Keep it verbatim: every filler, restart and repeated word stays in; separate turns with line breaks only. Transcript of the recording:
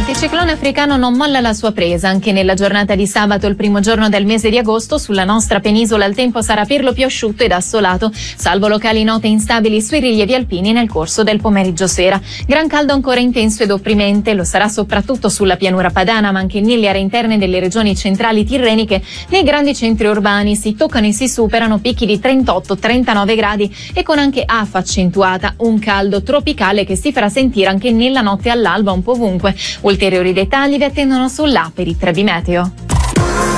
L'anticiclone africano non molla la sua presa. Anche nella giornata di sabato, il primo giorno del mese di agosto, sulla nostra penisola il tempo sarà per lo più asciutto ed assolato, salvo locali note instabili sui rilievi alpini nel corso del pomeriggio sera. Gran caldo ancora intenso ed opprimente, lo sarà soprattutto sulla pianura padana, ma anche nelle aree interne delle regioni centrali tirreniche. Nei grandi centri urbani si toccano e si superano picchi di trentotto trentanove gradi e con anche afa accentuata, un caldo tropicale che si farà sentire anche nella notte all'alba un po' ovunque. Ulteriori dettagli vi attendono sull'app per i Trebi Meteo.